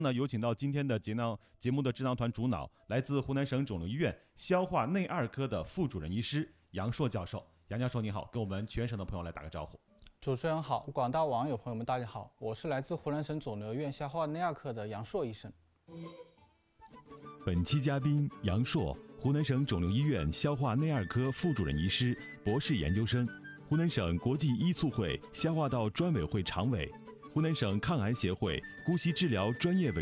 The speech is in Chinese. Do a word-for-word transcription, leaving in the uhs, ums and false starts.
那有请到今天的节脑节目的智囊团主脑，来自湖南省肿瘤医院消化内二科的副主任医师杨硕教授。杨教授你好，跟我们全省的朋友来打个招呼。 主持人好，广大网友朋友们大家好，我是来自湖南省肿瘤医院消化内二科的杨硕医生。 本期嘉宾杨硕，湖南省肿瘤医院消化内二科副主任医师、博士研究生，湖南省国际医促会消化道专委会常委，湖南省抗癌协会姑息治疗专业委